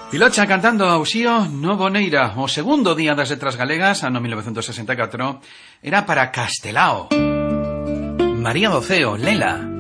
Pilocha cantando Auxío no Boneira. O segundo día das letras galegas, ano 1964, era para Castelao. María Doceo, Lela.